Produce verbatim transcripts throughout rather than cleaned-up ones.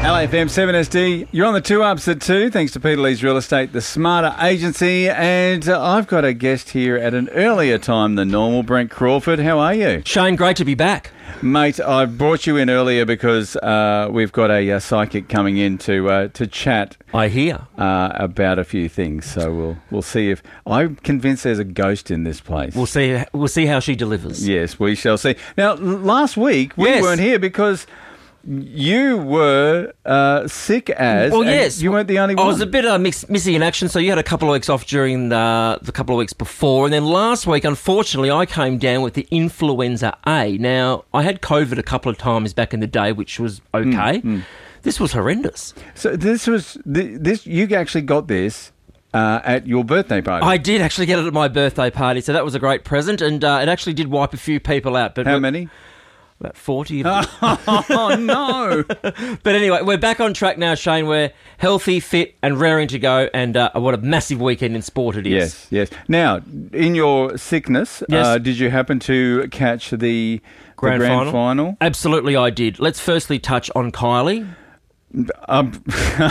L A F M seven S D, you're on the two ups at two, thanks to Peter Lee's Real Estate, the Smarter Agency, and uh, I've got a guest here at an earlier time than normal, Brent Crawford. How are you? Shane, great to be back. Mate, I brought you in earlier because uh, we've got a, a psychic coming in to uh, to chat. I hear uh, about a few things, so we'll we'll see if I'm convinced there's a ghost in this place. We'll see. We'll see how she delivers. Yes, we shall see. Now, l- last week we Yes. weren't here because you were uh, sick as. Well, and yes, you weren't the only I one. was a bit uh, mix, missing in action, so you had a couple of weeks off during the, the couple of weeks before, and then last week, unfortunately, I came down with the influenza A. Now, I had COVID a couple of times back in the day, which was okay. Mm, mm. This was horrendous. So this was th- this. You actually got this uh, at your birthday party. I did actually get it at my birthday party, so that was a great present, and uh, it actually did wipe a few people out. But How many? About forty. Oh, no. But anyway, we're back on track now, Shane. We're healthy, fit, and raring to go. And uh, what a massive weekend in sport it is. Yes, yes. Now, in your sickness, Yes. uh, did you happen to catch the Grand, the grand final? final? Absolutely, I did. Let's firstly touch on Kylie. Um,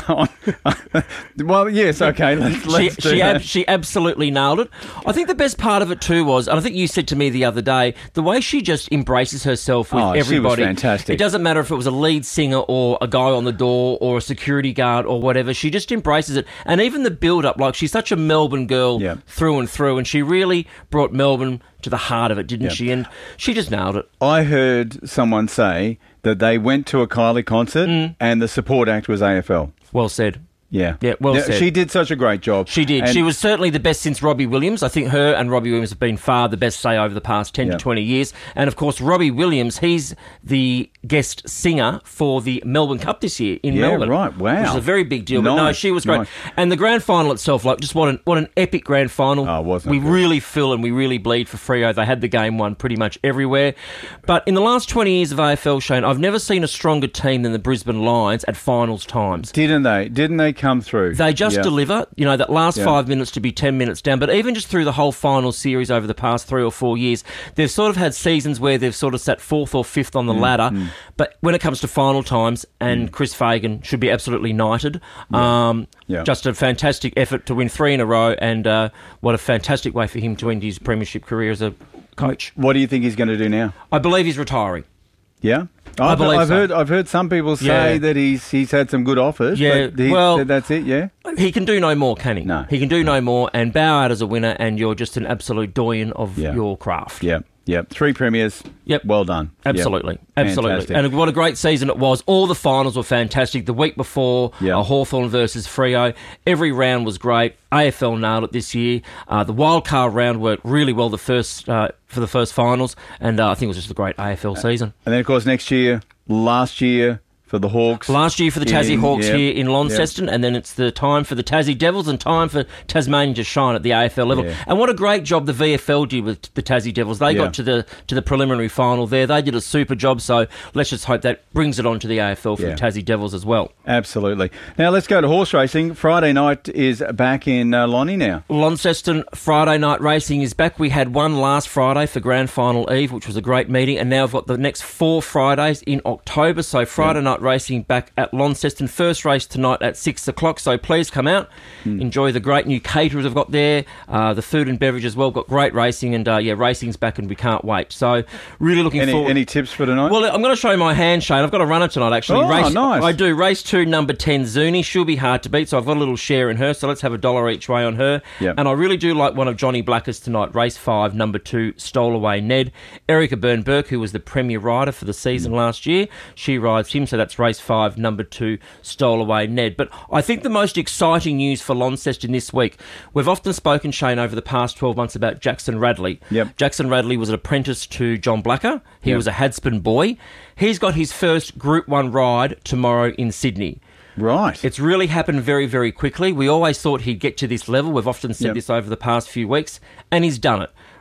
well, yes, okay. Let's, let's she do she, that. ab- she absolutely nailed it. I think the best part of it too was, and I think you said to me the other day, the way she just embraces herself with Oh, she was everybody. fantastic. It doesn't matter if it was a lead singer or a guy on the door or a security guard or whatever. She just embraces it. And even the build-up, like she's such a Melbourne girl Yeah. through and through, and she really brought Melbourne to the heart of it, didn't Yeah. she? And she just nailed it. I heard someone say that they went to a Kylie concert Mm. and the support act was A F L. Well said. Yeah. Yeah, well said. She did such a great job. She did. And She was certainly the best since Robbie Williams. I think her and Robbie Williams have been far the best, say, over the past ten Yeah. to twenty years. And, of course, Robbie Williams, he's the guest singer for the Melbourne Cup this year in Yeah, Melbourne. right. Wow. Which is a very big deal. But no, Nice, she was great. nice. And the grand final itself, like, just what an, what an epic grand final. Oh, wasn't we it good? really feel and we really bleed for Freo. They had the game won pretty much everywhere. But in the last twenty years of A F L, Shane, I've never seen a stronger team than the Brisbane Lions at finals times. Didn't they? Didn't they come through? They just Yeah. deliver, you know, that last Yeah. five minutes to be ten minutes down. But even just through the whole final series over the past three or four years, they've sort of had seasons where they've sort of sat fourth or fifth on the Mm, ladder. But when it comes to final times, and Chris Fagan should be absolutely knighted. Um, Yeah. Just a fantastic effort to win three in a row, and uh, what a fantastic way for him to end his premiership career as a coach. What do you think he's going to do now? I believe he's retiring. Yeah? I I've, believe I've so. heard I've heard some people say Yeah. that he's he's had some good offers. Yeah, but he, well- that- that's it. Yeah, He can do no more, can he? No. He can do no more, and bow out as a winner, and you're just an absolute doyen of Yeah. your craft. yeah, yeah. Three premiers. Yep. Well done. Yep. Absolutely, absolutely. Fantastic. And what a great season it was. All the finals were fantastic. The week before, Yeah. uh, Hawthorn versus Freo, every round was great. A F L nailed it this year. Uh, the wildcard round worked really well the first uh, for the first finals, and uh, I think it was just a great A F L season. And then of course next year, last year for the Hawks. Last year for the Tassie in- Hawks yep, here in Launceston, and then it's the time for the Tassie Devils and time for Tasmania to shine at the A F L level. Yeah. And what a great job the V F L did with the Tassie Devils. They Yeah. got to the to the preliminary final there. They did a super job, so let's just hope that brings it on to the A F L for Yeah. the Tassie Devils as well. Absolutely. Now let's go to horse racing. Friday night is back in uh, Lonnie now. Launceston Friday night racing is back. We had one last Friday for Grand Final Eve, which was a great meeting, and now we've got the next four Fridays in October. So Friday night racing back at Launceston. First race tonight at six o'clock, so please come out. Hmm. Enjoy the great new caterers I've got there, uh, the food and beverage as well. Got great racing, and uh, yeah, racing's back and we can't wait. So really looking Any forward. any tips for tonight? Well, I'm going to show you my hand, Shane. I've got a runner tonight, actually. Oh, race, nice. I do. Race two, number ten, Zuni. She'll be hard to beat, so I've got a little share in her, so let's have a dollar each way on her. Yep. And I really do like one of Johnny Blacker's tonight, race five, number two, Stole Away Ned. Erica Byrne-Burke, who was the premier rider for the season last year, she rides him, so that's race five, number two, Stole Away Ned. But I think the most exciting news for Launceston this week, we've often spoken, Shane, over the past twelve months about Jackson Radley. Yep. Jackson Radley was an apprentice to John Blacker. He Yep. was a Hadspin boy. He's got his first Group one ride tomorrow in Sydney. right. It's really happened very, very quickly. We always thought he'd get to this level. We've often said Yep. this over the past few weeks, and he's done it.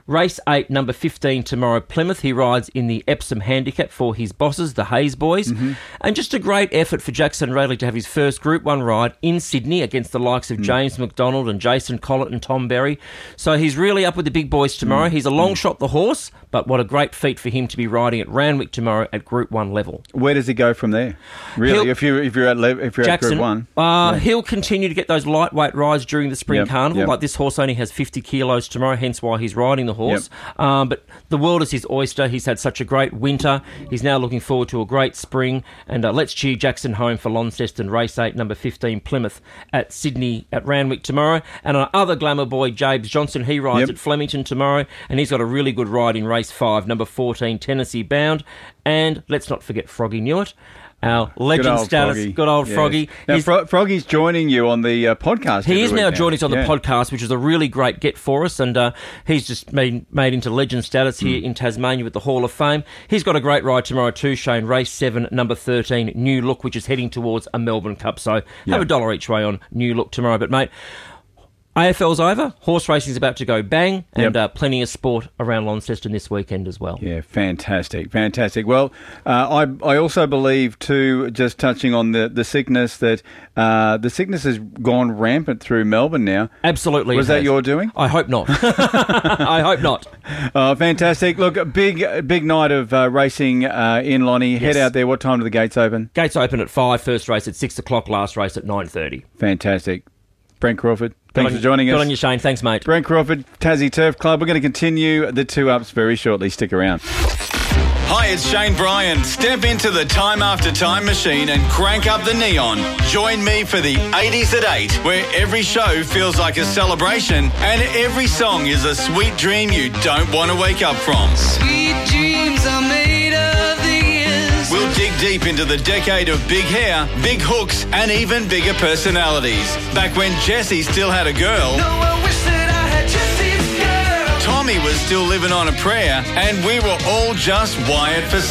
Race eight, number fifteen, tomorrow, Plymouth. He rides in the Epsom Handicap for his bosses, the Hayes boys. Mm-hmm. And just a great effort for Jackson Radley to have his first Group one ride in Sydney against the likes of mm. James McDonald and Jason Collett and Tom Berry. So he's really up with the big boys tomorrow. Mm. He's a long mm. shot, the horse, but what a great feat for him to be riding at Randwick tomorrow at Group one level. Where does he go from there? Really, he'll, if you if you're at le- if you're Jackson, at Group one, uh, yeah. he'll continue to get those lightweight rides during the spring yep, carnival. yep. Like this horse only has fifty kilos tomorrow, hence why he's riding the horse. Yep. Um, but the world is his oyster. He's had such a great winter. He's now looking forward to a great spring. And uh, let's cheer Jackson home for Launceston Race eight, number fifteen, Plymouth at Sydney at Randwick tomorrow. And our other glamour boy, James Johnson, he rides yep. at Flemington tomorrow, and he's got a really good ride in Race five, number fourteen, Tennessee Bound. And let's not forget Froggy Newitt, our legend good status, Froggy. good old yes. Froggy. Now, Fro- Froggy's joining you on the uh, podcast. He is now now. joining us on yeah. the podcast, which is a really great get for us, and uh, he's just made, made into legend status here mm. in Tasmania with the Hall of Fame. He's got a great ride tomorrow too, Shane. Race seven, number thirteen, New Look, which is heading towards a Melbourne Cup. So yep. have a dollar each way on New Look tomorrow. But, mate, A F L's over, horse racing's about to go bang, and yep. uh, plenty of sport around Launceston this weekend as well. Yeah, fantastic, fantastic. Well, uh, I I also believe too, just touching on the, the sickness, that uh, the sickness has gone rampant through Melbourne now. Absolutely. Was that has. your doing? I hope not. I hope not. Oh, fantastic. Look, a big, big night of uh, racing uh, in Lonnie. Yes. Head out there. What time do the gates open? Gates open at five, first race at six o'clock, last race at nine thirty. Fantastic. Brent Crawford, thanks on, for joining us. Good on you, Shane. Thanks, mate. Brent Crawford, Tassie Turf Club. We're going to continue the two ups very shortly. Stick around. Hi, it's Shane Bryan. Step into the Time After Time machine and crank up the neon. Join me for the eighties at eight, where every show feels like a celebration and every song is a sweet dream you don't want to wake up from. Sweet dreams are made of these. We'll dig deep into the decade of big hair, big hooks, and even bigger personalities. Back when Jessie still had a girl. No, I wish that I had Jessie's girl. Tommy was still living on a prayer, and we were all just wired for